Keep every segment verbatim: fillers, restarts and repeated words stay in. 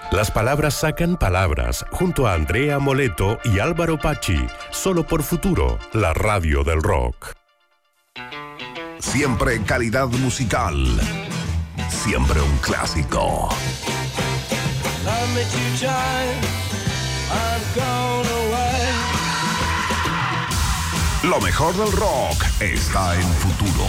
Las palabras sacan palabras, junto a Andrea Moleto y Álvaro Pachi, solo por Futuro, la radio del rock. Siempre calidad musical, siempre un clásico. Lo mejor del rock está en Futuro.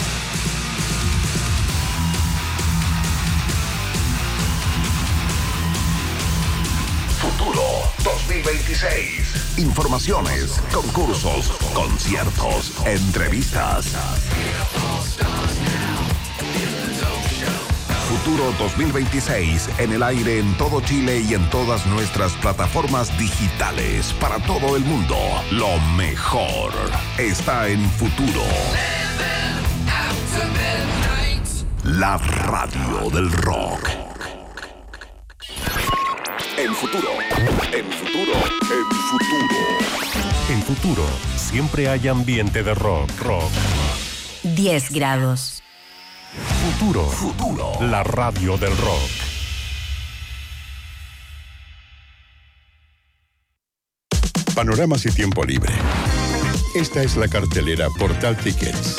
Futuro dos mil veintiséis. Informaciones, concursos, conciertos, entrevistas. Futuro dos mil veintiséis en el aire en todo Chile y en todas nuestras plataformas digitales para todo el mundo. Lo mejor está en Futuro. La radio del rock. En Futuro, en Futuro, en Futuro. En Futuro, siempre hay ambiente de rock, rock. diez grados. Futuro, Futuro, la radio del rock. Panoramas y tiempo libre. Esta es la cartelera Portal Tickets.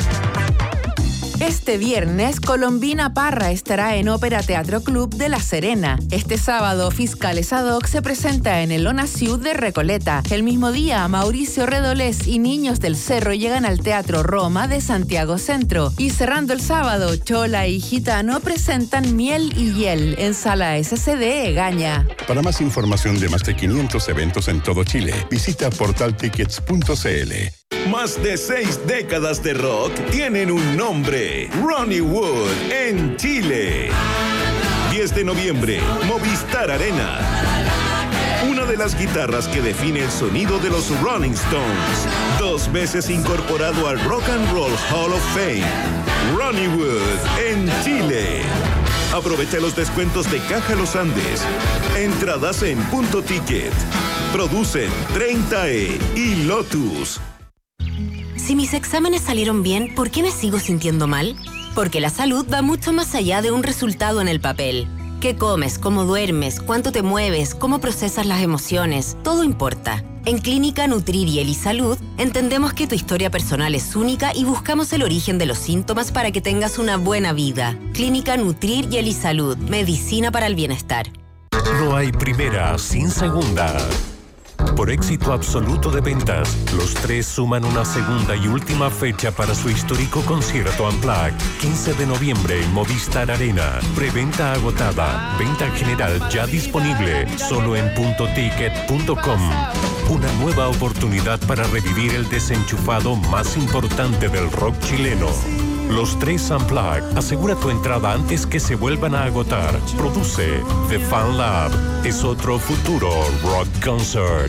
Este viernes, Colombina Parra estará en Ópera Teatro Club de La Serena. Este sábado, Fiscales Ad Hoc se presenta en el Lona Ciud de Recoleta. El mismo día, Mauricio Redolés y Niños del Cerro llegan al Teatro Roma de Santiago Centro. Y cerrando el sábado, Chola y Gitano presentan Miel y Hiel en Sala S C D Egaña. Para más información de más de quinientos eventos en todo Chile, visita portal tickets punto c l. Más de seis décadas de rock tienen un nombre: Ronnie Wood en Chile. diez de noviembre, Movistar Arena. Una de las guitarras que define el sonido de los Rolling Stones. Dos veces incorporado al Rock and Roll Hall of Fame. Ronnie Wood en Chile. Aprovecha los descuentos de Caja Los Andes. Entradas en Punto Ticket. Producen treinta E y Lotus. Si mis exámenes salieron bien, ¿por qué me sigo sintiendo mal? Porque la salud va mucho más allá de un resultado en el papel. ¿Qué comes? ¿Cómo duermes? ¿Cuánto te mueves? ¿Cómo procesas las emociones? Todo importa. En Clínica Nutrir y Elisalud entendemos que tu historia personal es única y buscamos el origen de los síntomas para que tengas una buena vida. Clínica Nutrir y Elisalud. Medicina para el bienestar. No hay primera sin segunda. Por éxito absoluto de ventas, los tres suman una segunda y última fecha para su histórico concierto Unplugged. quince de noviembre en Movistar Arena. Preventa agotada. Venta general ya disponible. Solo en punto ticket punto com. Una nueva oportunidad para revivir el desenchufado más importante del rock chileno. Los tres Unplugged. Asegura tu entrada antes que se vuelvan a agotar. Produce The Fan Lab. Es otro futuro rock concert.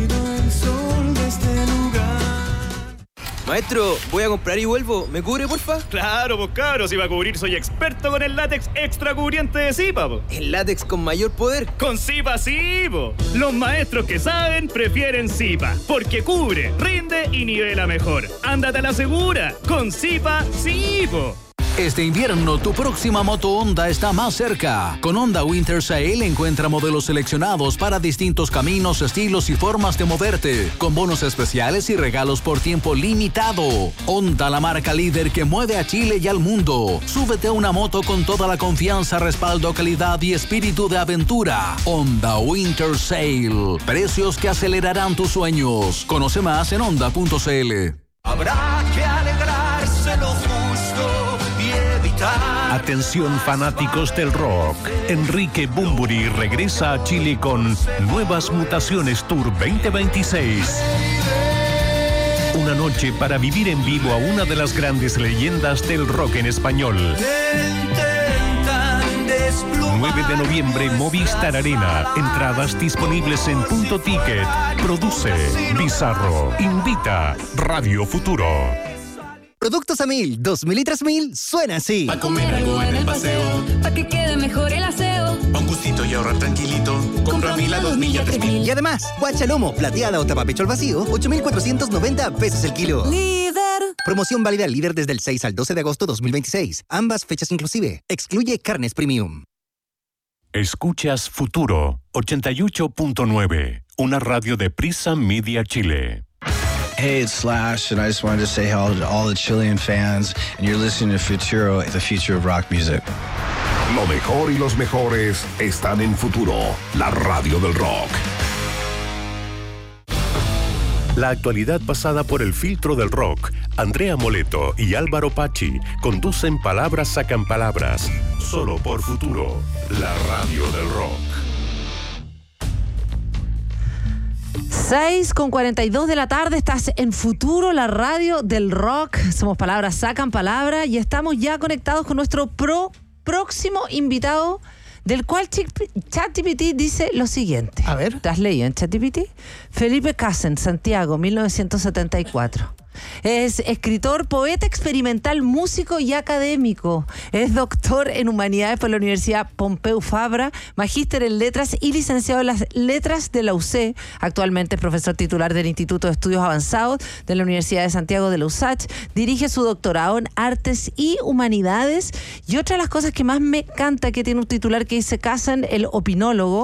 Maestro, voy a comprar y vuelvo. ¿Me cubre, porfa? Claro, pues cabros, si va a cubrir soy experto con el látex extra cubriente de Zipa, po. ¿El látex con mayor poder? Con Zipa sí, po. Los maestros que saben prefieren Zipa, porque cubre, rinde y nivela mejor. Ándate a la segura, con Zipa sí, po. Este invierno, tu próxima moto Honda está más cerca. Con Honda Winter Sale encuentra modelos seleccionados para distintos caminos, estilos y formas de moverte, con bonos especiales y regalos por tiempo limitado. Honda, la marca líder que mueve a Chile y al mundo. Súbete a una moto con toda la confianza, respaldo, calidad y espíritu de aventura. Honda Winter Sale. Precios que acelerarán tus sueños. Conoce más en honda punto c l. Habrá que alegrarse lo justo y evitar. Atención fanáticos del rock. Enrique Bunbury regresa a Chile con Nuevas Mutaciones Tour veinte veintiséis. Una noche para vivir en vivo a una de las grandes leyendas del rock en español. nueve de noviembre, Movistar Arena. Entradas disponibles en Punto Ticket. Produce Bizarro. Invita Radio Futuro. Productos a mil, dos mil y tres mil, suena así. Pa' comer algo en el paseo, pa' que quede mejor el aseo. Pa' un gustito y ahorrar tranquilito, compra a mil a dos mil y a tres mil. Y además, guachalomo, plateada o tapapecho al vacío, ocho mil cuatrocientos noventa pesos el kilo. Líder. Promoción válida al líder desde el seis al doce de agosto dos mil veintiséis. Ambas fechas inclusive. Excluye carnes premium. Escuchas Futuro ochenta y ocho punto nueve, una radio de Prisa Media Chile. Hey, it's Slash, and I just wanted to say hello to all the Chilean fans, and you're listening to Futuro, the future of rock music. Lo mejor y los mejores están en Futuro, la radio del rock. La actualidad pasada por el filtro del rock. Andrea Moleto y Álvaro Pachi conducen Palabras Sacan Palabras, solo por Futuro, la radio del rock. seis con cuarenta y dos de la tarde, estás en Futuro, la radio del rock. Somos Palabras Sacan Palabras y estamos ya conectados con nuestro pro próximo invitado, del cual ChatGPT dice lo siguiente. A ver. ¿Te has leído en ChatGPT? Felipe Cassen, Santiago, mil novecientos setenta y cuatro. Es escritor, poeta experimental, músico y académico. Es doctor en Humanidades por la Universidad Pompeu Fabra, magíster en Letras y licenciado en las Letras de la U C. Actualmente es profesor titular del Instituto de Estudios Avanzados de la Universidad de Santiago de la U S A C H. Dirige su doctorado en Artes y Humanidades. Y otra de las cosas que más me encanta, que tiene un titular que dice Cassen, el opinólogo.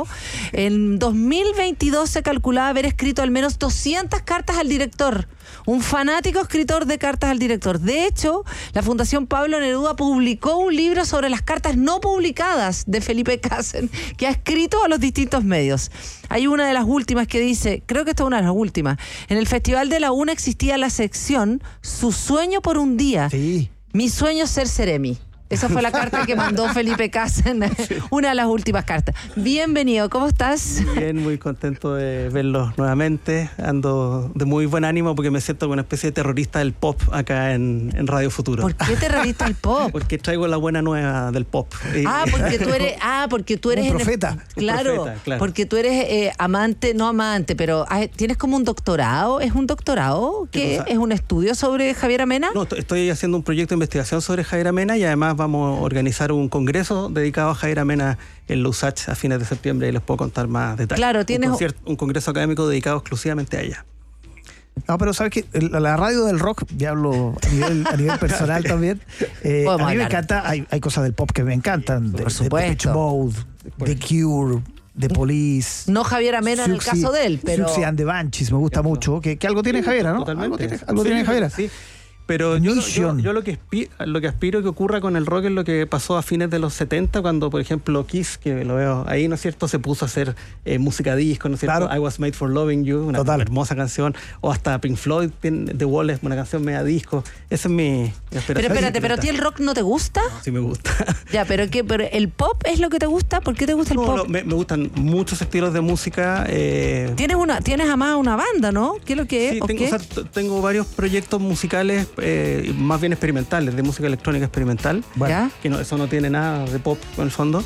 En dos mil veintidós se calculaba haber escrito al menos doscientas cartas al director. Un fanático escritor de cartas al director. De hecho, la Fundación Pablo Neruda publicó un libro sobre las cartas no publicadas de Felipe Cassen, que ha escrito a los distintos medios. Hay una de las últimas que dice, creo que esta es una de las últimas, en el Festival de la UNA existía la sección Su sueño por un día. Sí. Mi sueño es ser Seremi. Esa fue la carta que mandó Felipe Cassen, una de las últimas cartas. Bienvenido, ¿cómo estás? Bien, muy contento de verlos nuevamente. Ando de muy buen ánimo porque me siento como una especie de terrorista del pop acá en, en Radio Futuro. ¿Por qué terrorista del pop? Porque traigo la buena nueva del pop. Ah, porque tú eres, ah, porque tú eres un profeta. El, claro, un profeta, claro, porque tú eres eh, amante, no amante, pero tienes como un doctorado. ¿Es un doctorado? ¿Qué? ¿Es un estudio sobre Javier Amena? No, estoy haciendo un proyecto de investigación sobre Javier Amena y además vamos a organizar un congreso dedicado a Javier Amena en la U S A C H a fines de septiembre y les puedo contar más detalles. Claro, tienes un, un congreso académico dedicado exclusivamente a ella. No, pero sabes que la radio del rock, ya hablo a nivel, a nivel personal también, eh, a mí hablar. me encanta, hay, hay cosas del pop que me encantan, por de, supuesto. de Depeche Mode, The Cure, The Police. No Javier Amena en el caso de él, pero... Siouxsie and the Banshees me gusta mucho, que, que algo tiene Javiera, ¿no? Totalmente. Algo tiene, algo sí, tiene Javiera. Sí. Pero yo, yo, yo lo que aspiro, lo que aspiro que ocurra con el rock es lo que pasó a fines de los setenta, cuando, por ejemplo, Kiss, que lo veo ahí, ¿no es cierto?, se puso a hacer eh, música disco, ¿no es cierto? Claro. I Was Made for Loving You, una Total. hermosa canción. O hasta Pink Floyd, The Wall es una canción media disco. Esa es mi esperación. Pero espérate, ¿pero a ti el rock no te gusta? No, sí me gusta. Ya, pero ¿qué? ¿Pero el pop es lo que te gusta? ¿Por qué te gusta el no, pop? No, me, me gustan muchos estilos de música. Eh... Tienes una, tienes además una banda, ¿no? ¿Qué es lo que sí, es? Tengo, o sea, tengo varios proyectos musicales eh, más bien experimentales, de música electrónica experimental. Bueno. Que no, eso no tiene nada de pop en el fondo.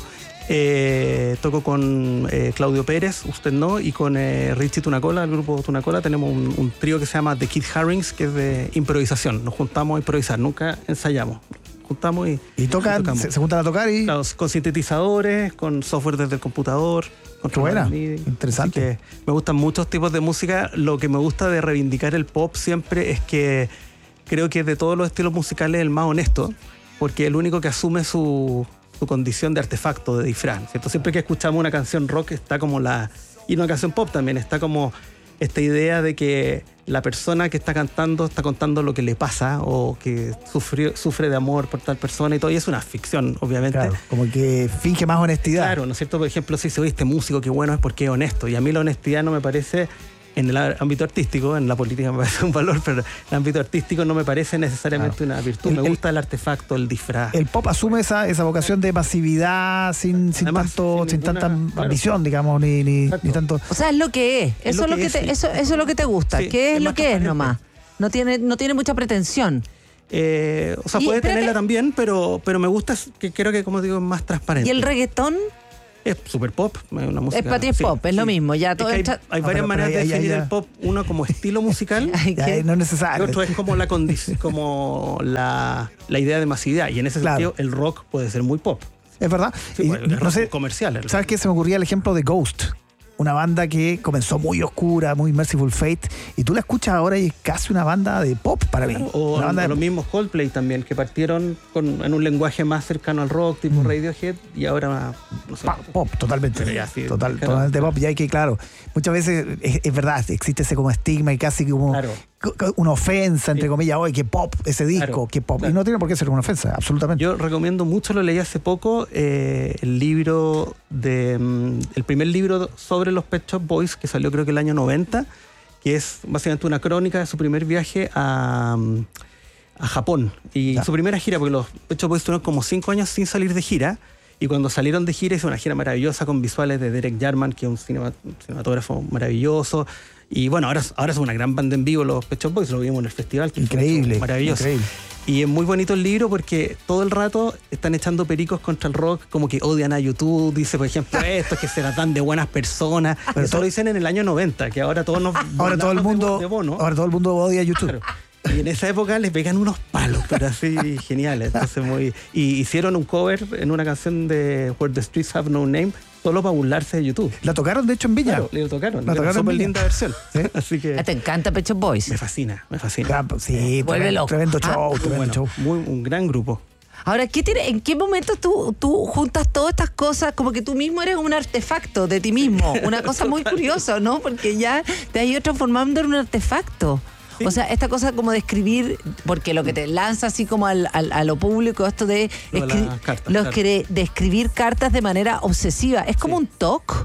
Eh, toco con eh, Claudio Pérez, usted no, y con eh, Richie Tunacola, el grupo Tunacola. Tenemos un, un trío que se llama The Kid Harrings, que es de improvisación. Nos juntamos a improvisar, nunca ensayamos. Juntamos y, y tocan, se, se juntan a tocar y... Claro, con sintetizadores, con software desde el computador. Qué buena, interesante. Me gustan muchos tipos de música. Lo que me gusta de reivindicar el pop siempre es que creo que de todos los estilos musicales es el más honesto, porque es el único que asume su, su condición de artefacto, de disfraz, ¿cierto? Siempre que escuchamos una canción rock está como la... Y una canción pop también, está como esta idea de que la persona que está cantando está contando lo que le pasa o que sufre, sufre de amor por tal persona y todo, y es una ficción, obviamente. Claro, como que finge más honestidad. Claro, ¿no es cierto? Por ejemplo, si se oye este músico, qué bueno es porque es honesto, y a mí la honestidad no me parece... En el ámbito artístico, en la política me parece un valor, pero en el ámbito artístico no me parece necesariamente claro. una virtud. El, me gusta el, el artefacto, el disfraz. El pop asume esa, esa vocación de masividad sin, sin Además, tanto, sin, sin ninguna, tanta claro. ambición, digamos, ni, ni, ni tanto. O sea, es lo que es. Eso es lo que, es, te, sí. eso, eso es lo que te gusta. Sí, ¿Qué es, es lo que es nomás? No tiene, no tiene mucha pretensión. Eh, o sea, y, puede espérate. tenerla también, pero, pero me gusta que creo que, como digo, es más transparente. ¿Y el reggaetón? Es super pop, una música. Es para ti es sí, pop, es sí. lo mismo. Ya todo es que hay, hay no, varias pero, maneras pero de ahí, definir ahí, el pop. Uno como estilo musical. ya, no es necesario. Y otro es como la condición, como la, la idea de masividad. Y en ese claro. sentido, el rock puede ser muy pop. Es verdad. Sí, y, pues, el no rock sé, comercial. ¿Sabes qué? Se me ocurría el ejemplo de Ghost. una banda que comenzó muy oscura, muy Merciful Fate, y tú la escuchas ahora y es casi una banda de pop para mí. O, una banda o de... los mismos Coldplay también, que partieron con, en un lenguaje más cercano al rock, tipo mm. Radiohead, y ahora no sé, pa, pop, totalmente. Ya, sí, total, claro. Totalmente pop. Y hay que, claro, muchas veces es, es verdad, existe ese como estigma y casi como claro. una ofensa, entre sí. comillas, hoy que pop, ese disco, claro, que pop. Claro. Y no tiene por qué ser una ofensa, absolutamente. Yo recomiendo mucho, lo leí hace poco, eh, el libro de um, el primer libro sobre los Pet Shop Boys, que salió creo que el año noventa, que es básicamente una crónica de su primer viaje a, a Japón y ya. su primera gira, porque los Pet Shop Boys tuvieron como cinco años sin salir de gira, y cuando salieron de gira hizo una gira maravillosa con visuales de Derek Jarman, que es un cinema, cinematógrafo maravilloso. Y bueno, ahora, ahora son una gran banda en vivo los Pet Shop Boys, lo vimos en el festival. Que increíble, maravilloso. Increíble. Y es muy bonito el libro porque todo el rato están echando pericos contra el rock, como que odian a YouTube, dice por ejemplo esto, que se las dan de buenas personas. Pero eso todo... lo dicen en el año noventa, que ahora todos nos ahora todo el mundo de Bono. Ahora todo el mundo odia a YouTube. Claro. Y en esa época les pegan unos palos, pero así geniales. Entonces muy... Y hicieron un cover en una canción de Where the Streets Have No Name, solo para burlarse de YouTube. La tocaron, de hecho, en Viña. Claro, le tocaron. La tocaron súper linda versión. ¿Sí? Así que... ¿Te encanta Pet Shop Boys? Me fascina, me fascina. Claro, sí, vuelve tremendo, loco. Tremendo show, ah, tremendo bueno, show. Muy, un gran grupo. Ahora, ¿qué tiene, ¿en qué momento tú, tú juntas todas estas cosas? Como que tú mismo eres un artefacto de ti mismo. Una cosa muy curiosa, ¿no? Porque ya te has ido transformando en un artefacto. Sí. O sea, esta cosa como de escribir, porque lo que te lanza así como al, al, a lo público, esto de, escri- cartas, los claro. que de escribir cartas de manera obsesiva, es como sí. un toque.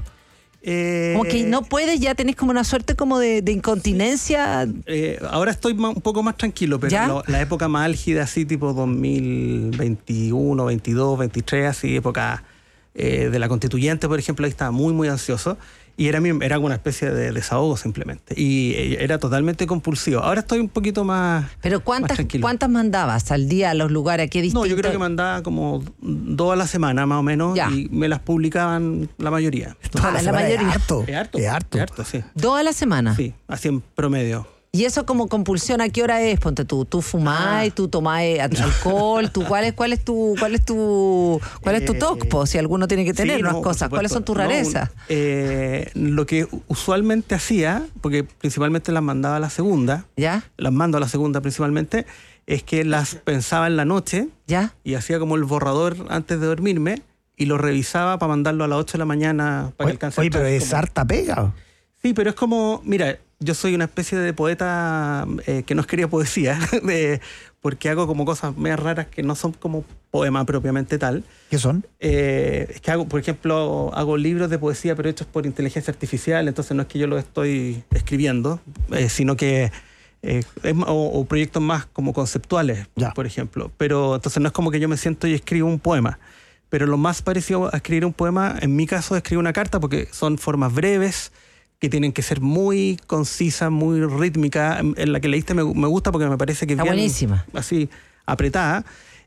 Eh, como que no puedes, ya tenés como una suerte como de, de incontinencia. Eh, ahora estoy más, un poco más tranquilo, pero lo, la época más álgida, así tipo dos mil veintiuno, veintidós, veintitrés, así época eh, de la Constituyente, por ejemplo, ahí estaba muy, muy ansioso. Y era, era una especie de desahogo simplemente. Y era totalmente compulsivo. Ahora estoy un poquito más ¿Pero cuántas, más tranquilo. ¿cuántas mandabas al día a los lugares? ¿A qué distinto? No, yo creo que mandaba como dos a la semana más o menos. Ya. Y me las publicaban la mayoría. Ah, la, la mayoría. Es harto. Es harto. Es harto. Es harto, sí. ¿Dos a la semana? Sí, así en promedio. ¿Y eso como compulsión a qué hora es? Ponte tú, tú fumás, ah. tú tomás alcohol, tú, ¿cuál es, cuál es tu, cuál es tu, cuál es tu toque? Eh, si alguno tiene que tener sí, unas no, cosas, ¿cuáles son tus rarezas? No, eh, lo que usualmente hacía, porque principalmente las mandaba a la segunda, ¿ya? Las mando a la segunda principalmente, es que las pensaba en la noche, ¿ya? Y hacía como el borrador antes de dormirme y lo revisaba para mandarlo a las ocho de la mañana para oye, que alcance. Oye, pero es como... harta pega. Sí, pero es como, mira, yo soy una especie de poeta eh, que no escribe poesía, de, porque hago como cosas medias raras que no son como poema propiamente tal. ¿Qué son? Eh, es que hago, por ejemplo, hago libros de poesía pero hechos por inteligencia artificial, entonces no es que yo los estoy escribiendo, eh, sino que eh, es, o, o proyectos más como conceptuales, ya. Por ejemplo. Pero entonces no es como que yo me siento y escribo un poema. Pero lo más parecido a escribir un poema, en mi caso, es escribir una carta, porque son formas breves, que tienen que ser muy concisas, muy rítmicas. En la que leíste me, me gusta porque me parece que es bien buenísima. Así, apretada.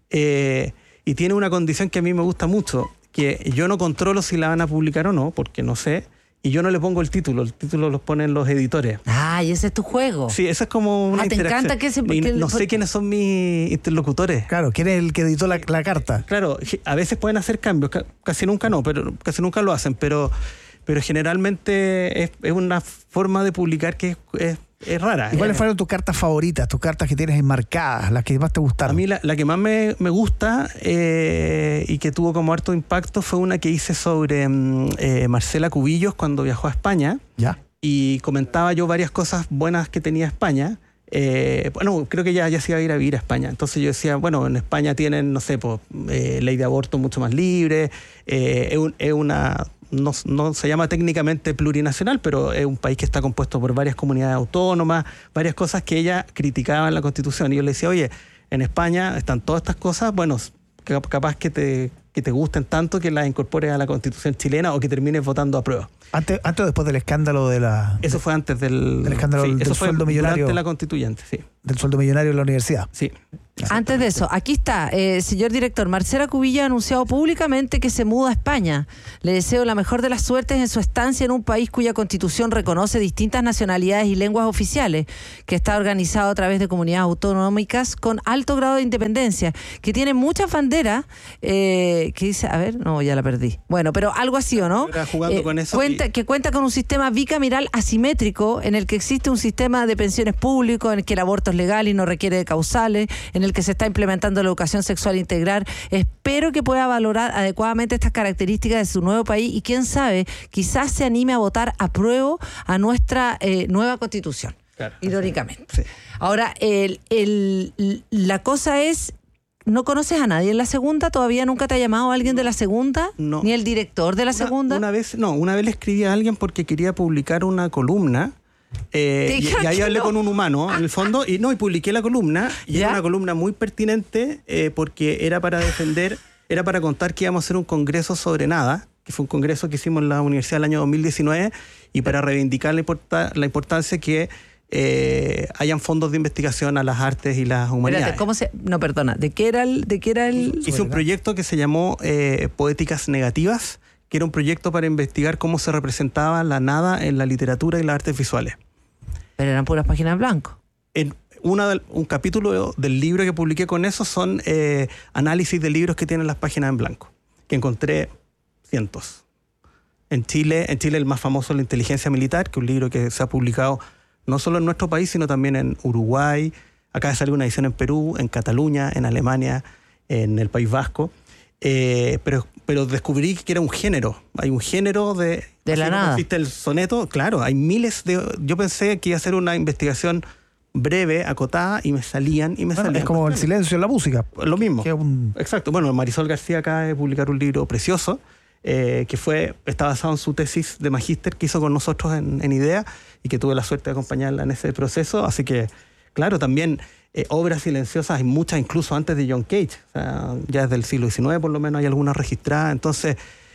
Eh, y tiene una condición que a mí me gusta mucho, que yo no controlo si la van a publicar o no, porque no sé, y yo no le pongo el título, el título los ponen los editores. Ah, y ese es tu juego. Sí, eso es como una ah, ¿te interacción. encanta que se... Y que no el... sé quiénes son mis interlocutores. Claro, ¿quién es el que editó la, la carta? Claro, a veces pueden hacer cambios, casi nunca no, pero casi nunca lo hacen, pero... pero generalmente es, es una forma de publicar que es, es, es rara. ¿Y cuáles fueron tus cartas favoritas, tus cartas que tienes enmarcadas, las que más te gustaron? A mí la, la que más me, me gusta eh, y que tuvo como harto impacto fue una que hice sobre eh, Marcela Cubillos cuando viajó a España. Ya. Y comentaba yo varias cosas buenas que tenía España. Eh, bueno, creo que ya, ya se iba a ir a vivir a España. Entonces yo decía, bueno, en España tienen, no sé, pues, eh, ley de aborto mucho más libre, eh, es, un, es una... No, no se llama técnicamente plurinacional, pero es un país que está compuesto por varias comunidades autónomas, varias cosas que ella criticaba en la Constitución. Y yo le decía, oye, en España están todas estas cosas, bueno, capaz que te, que te gusten tanto que las incorpores a la Constitución chilena o que termines votando a prueba. ¿Antes, antes o después del escándalo de la...? Eso fue antes del... Del escándalo sí, del eso sueldo fue millonario. Durante la Constituyente, sí. Del sueldo millonario en la universidad. Sí. Antes de eso, aquí está, eh, señor director, Marcela Cubillos ha anunciado públicamente que se muda a España. Le deseo la mejor de las suertes en su estancia en un país cuya constitución reconoce distintas nacionalidades y lenguas oficiales, que está organizado a través de comunidades autonómicas con alto grado de independencia, que tiene muchas banderas, eh, que dice, a ver, no, ya la perdí. Bueno, pero algo así, ¿o no? Era jugando eh, con eso. Cuéntanos cuenta, que cuenta con un sistema bicameral asimétrico en el que existe un sistema de pensiones público, en el que el aborto es legal y no requiere de causales, en el que se está implementando la educación sexual integral. Espero que pueda valorar adecuadamente estas características de su nuevo país y quién sabe, quizás se anime a votar apruebo a nuestra eh, nueva constitución. Claro, irónicamente. Sí. Ahora, el, el, la cosa es, ¿no conoces a nadie en la segunda? ¿Todavía nunca te ha llamado alguien de la segunda? No. ¿Ni el director de la una, segunda? Una vez, no, una vez le escribí a alguien porque quería publicar una columna. Eh, y, y ahí hablé no. con un humano, en el fondo, y no, y publiqué la columna, y ¿Ya? era una columna muy pertinente eh, porque era para defender, era para contar que íbamos a hacer un congreso sobre nada, que fue un congreso que hicimos en la universidad el año dos mil diecinueve, y para reivindicar la, importa, la importancia que Eh, hayan fondos de investigación a las artes y las humanidades. Espérate, ¿cómo se...? No, perdona. ¿De qué era el...? De qué era el... Hice un proyecto que se llamó eh, Poéticas Negativas, que era un proyecto para investigar cómo se representaba la nada en la literatura y las artes visuales. Pero eran puras páginas en blanco. En una, un capítulo del libro que publiqué con eso son eh, análisis de libros que tienen las páginas en blanco, que encontré cientos. En Chile, en Chile el más famoso es La Inteligencia Militar, que es un libro que se ha publicado no solo en nuestro país, sino también en Uruguay. Acá salió una edición en Perú, en Cataluña, en Alemania, en el País Vasco. Eh, pero, pero descubrí que era un género. Hay un género de... De la nada. Existe el soneto. Claro, hay miles de... Yo pensé que iba a hacer una investigación breve, acotada, y me salían y me bueno, salían. Es como el silencio en la música. Lo mismo. Que un... Exacto. Bueno, Marisol García acaba de publicar un libro precioso, eh, que fue está basado en su tesis de magíster que hizo con nosotros en, en IDEA, y que tuve la suerte de acompañarla en ese proceso. Así que, claro, también eh, obras silenciosas hay muchas, incluso antes de John Cage. O sea, ya desde el siglo diecinueve por lo menos hay algunas registradas. Entonces,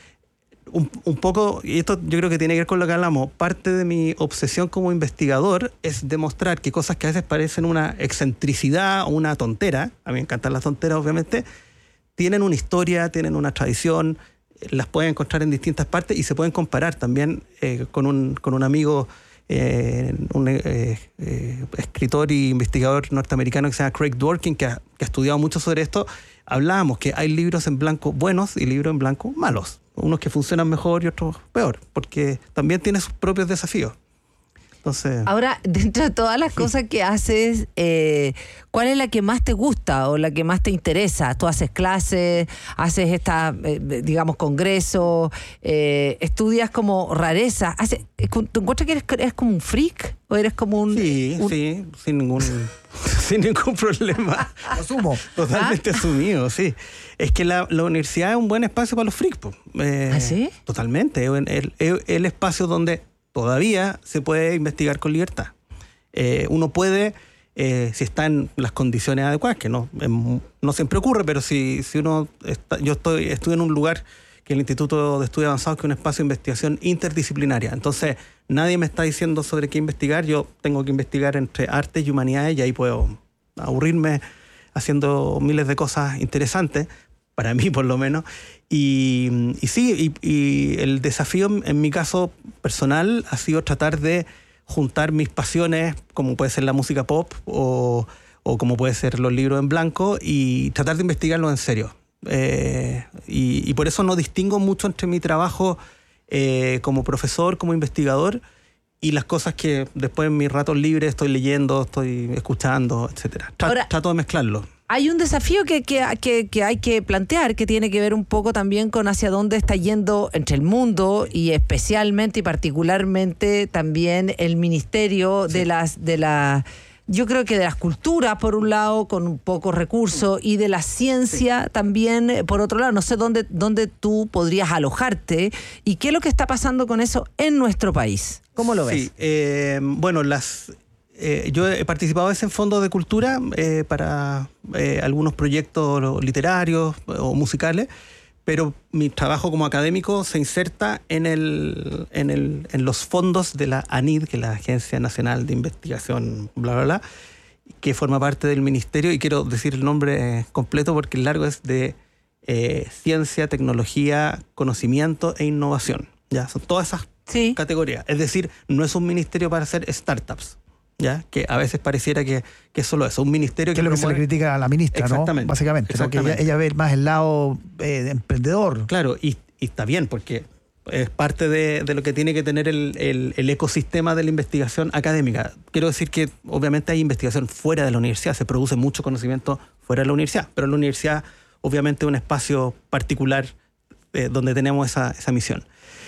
un, un poco, y esto yo creo que tiene que ver con lo que hablamos, parte de mi obsesión como investigador es demostrar que cosas que a veces parecen una excentricidad o una tontera, a mí me encantan las tonteras obviamente, tienen una historia, tienen una tradición, las pueden encontrar en distintas partes y se pueden comparar también eh, con, un, con un amigo... Eh, un eh, eh, escritor y investigador norteamericano que se llama Craig Dworkin, que ha, que ha estudiado mucho sobre esto. Hablábamos que hay libros en blanco buenos y libros en blanco malos, unos que funcionan mejor y otros peor, porque también tiene sus propios desafíos. Entonces, ahora, dentro de todas las cosas que haces, eh, ¿cuál es la que más te gusta o la que más te interesa? ¿Tú haces clases, haces esta, eh, digamos, congresos, eh, estudias como rarezas? Haces, ¿tú encuentras que eres, eres como un freak o eres como un...? Sí, un... sí, sin ningún, sin ningún problema. Lo asumo. Totalmente ¿Ah? asumido, sí. Es que la, la universidad es un buen espacio para los freaks. Eh, ¿Ah, sí? Totalmente. Es el, el, el espacio donde... todavía se puede investigar con libertad. Eh, uno puede, eh, si está en las condiciones adecuadas, que no, en, no siempre ocurre, pero si, si uno está, yo estoy estudio en un lugar que es el Instituto de Estudios Avanzados, que es un espacio de investigación interdisciplinaria. Entonces, nadie me está diciendo sobre qué investigar, yo tengo que investigar entre artes y humanidades y ahí puedo aburrirme haciendo miles de cosas interesantes, para mí por lo menos. Y, y sí, y, y el desafío en mi caso personal ha sido tratar de juntar mis pasiones, como puede ser la música pop o, o como puede ser los libros en blanco, y tratar de investigarlo en serio. Eh, y, y por eso no distingo mucho entre mi trabajo eh, como profesor, como investigador, y las cosas que después en mis ratos libres estoy leyendo, estoy escuchando, etcétera. Tra- Ahora, trato de mezclarlo. Hay un desafío que, que, que, que hay que plantear, que tiene que ver un poco también con hacia dónde está yendo entre el mundo y especialmente y particularmente también el ministerio sí. de las de la yo creo que de las culturas por un lado con pocos recursos y de la ciencia sí. también por otro lado. No sé dónde dónde tú podrías alojarte y qué es lo que está pasando con eso en nuestro país. ¿Cómo lo ves? Sí, eh, bueno, las Eh, yo he participado a veces en fondos de cultura eh, para eh, algunos proyectos literarios o musicales, pero mi trabajo como académico se inserta en, el, en, el, en los fondos de la ANID, que es la Agencia Nacional de Investigación, bla, bla, bla, que forma parte del ministerio, y quiero decir el nombre completo porque el largo es de eh, Ciencia, Tecnología, Conocimiento e Innovación. Ya, son todas esas sí. categorías. Es decir, no es un ministerio para hacer startups. ¿Ya? Que a veces pareciera que, que es solo eso, un ministerio que... Que es lo que promueve... se le critica a la ministra, Exactamente. ¿no? Básicamente, Exactamente. porque ella, ella ve más el lado eh, emprendedor. Claro, y, y está bien, porque es parte de, de lo que tiene que tener el, el, el ecosistema de la investigación académica. Quiero decir que obviamente hay investigación fuera de la universidad, se produce mucho conocimiento fuera de la universidad, pero la universidad obviamente es un espacio particular eh, donde tenemos esa, esa misión.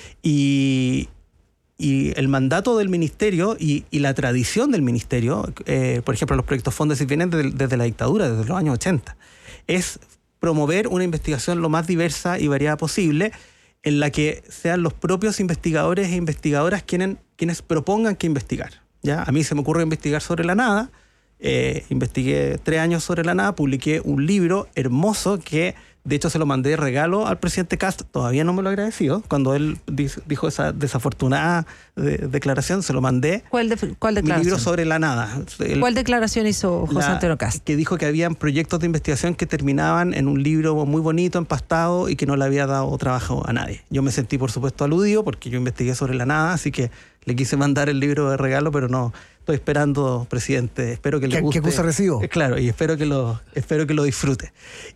Y, y el mandato del ministerio y, y la tradición del ministerio, eh, por ejemplo, los proyectos Fondesit vienen desde, desde la dictadura, desde los años ochenta, es promover una investigación lo más diversa y variada posible, en la que sean los propios investigadores e investigadoras quienes, quienes propongan que investigar. ¿Ya? A mí se me ocurre investigar sobre la nada, eh, investigué tres años sobre la nada, publiqué un libro hermoso que de hecho se lo mandé de regalo al presidente Kast, todavía no me lo ha agradecido, cuando él dijo esa desafortunada de, declaración, se lo mandé. ¿Cuál, de, cuál declaración? Mi libro sobre la nada. El, ¿Cuál declaración hizo José la, Antonio Kast? Que dijo que habían proyectos de investigación que terminaban en un libro muy bonito, empastado, y que no le había dado trabajo a nadie. Yo me sentí, por supuesto, aludido, porque yo investigué sobre la nada, así que le quise mandar el libro de regalo, pero no, estoy esperando, presidente, espero que le guste. ¿Qué cosa recibo? Claro, y espero que lo, espero que lo disfrute.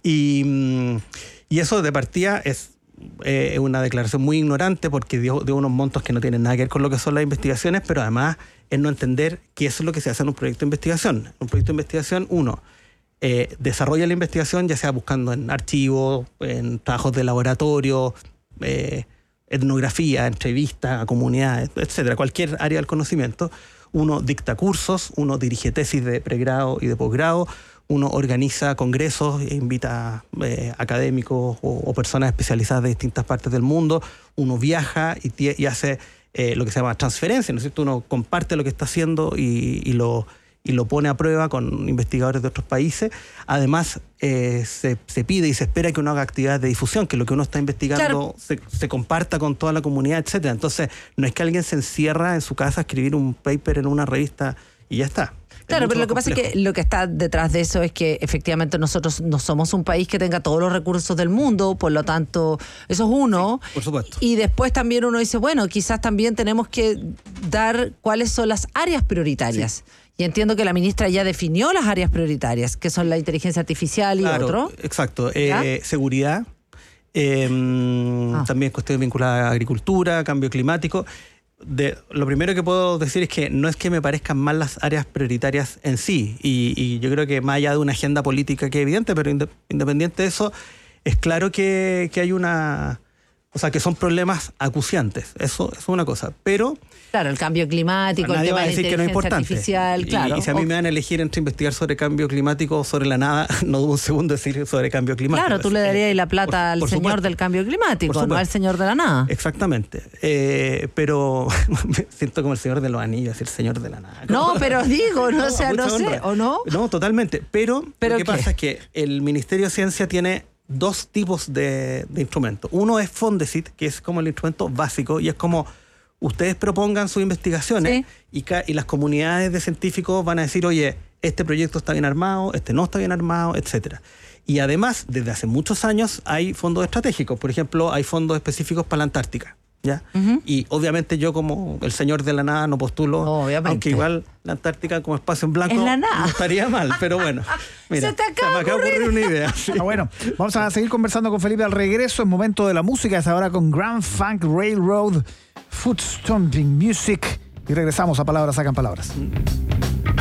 Y, y eso de partida es eh, una declaración muy ignorante, porque dio, dio unos montos que no tienen nada que ver con lo que son las investigaciones, pero además es no entender qué es lo que se hace en un proyecto de investigación. Un proyecto de investigación, uno, eh, desarrolla la investigación, ya sea buscando en archivos, en trabajos de laboratorio, eh, etnografía, entrevista a comunidades, etcétera, cualquier área del conocimiento. Uno dicta cursos, uno dirige tesis de pregrado y de posgrado, uno organiza congresos e invita eh, académicos o, o personas especializadas de distintas partes del mundo, uno viaja y, y hace eh, lo que se llama transferencia, ¿no es cierto? Uno comparte lo que está haciendo y, y lo... y lo pone a prueba con investigadores de otros países. Además, eh, se, se pide y se espera que uno haga actividades de difusión, que lo que uno está investigando claro. se, se comparta con toda la comunidad, etcétera. Entonces, no es que alguien se encierra en su casa a escribir un paper en una revista y ya está. Claro, pero lo que pasa es que lo que está detrás de eso es que efectivamente nosotros no somos un país que tenga todos los recursos del mundo, por lo tanto, eso es uno. Sí, por supuesto. Y después también uno dice, bueno, quizás también tenemos que dar cuáles son las áreas prioritarias. Sí. Y entiendo que la ministra ya definió las áreas prioritarias, que son la inteligencia artificial y claro, otro. Exacto. Eh, seguridad, eh, ah. también cuestiones vinculadas a agricultura, cambio climático. De, lo primero que puedo decir es que no es que me parezcan mal las áreas prioritarias en sí, y, y yo creo que más allá de una agenda política que es evidente, pero independiente de eso, es claro que, que hay una... O sea, que son problemas acuciantes, eso, eso es una cosa, pero... Claro, el cambio climático, el tema de la inteligencia artificial, claro. Y, y si a mí me van a elegir entre investigar sobre cambio climático o sobre la nada, no dudo un segundo decir sobre cambio climático. Claro, tú le darías eh, la plata por, al por señor supuesto. del cambio climático, no al señor de la nada. Exactamente, eh, pero me siento como el señor de los anillos, el señor de la nada. No, pero digo, no, no, o sea, no sé, ¿o no? No, totalmente, pero, ¿Pero lo que qué? pasa es que el Ministerio de Ciencia tiene dos tipos de, de instrumentos. Uno es Fondesit, que es como el instrumento básico, y es como ustedes propongan sus investigaciones, ¿sí? y, ca- y las comunidades de científicos van a decir, oye, este proyecto está bien armado, este no está bien armado, etcétera. Y además, desde hace muchos años hay fondos estratégicos. Por ejemplo, hay fondos específicos para la Antártica. ¿Ya? Uh-huh. Y obviamente yo, como el señor de la nada, no postulo, obviamente. Aunque igual la Antártica como espacio en blanco en la nada. no estaría mal, pero bueno, mira, se te acaba, se me acaba de ocurrir una idea. Sí. Ah, bueno, vamos a seguir conversando con Felipe al regreso, en momento de la música, es ahora con Grand Funk Railroad, Foot Stomping Music, y regresamos a Palabras Sacan Palabras.